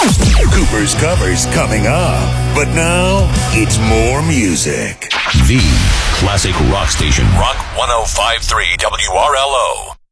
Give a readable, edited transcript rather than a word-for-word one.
Cooper's Covers coming up. But now, it's more music. The classic rock station. Rock 105.3 WRLO.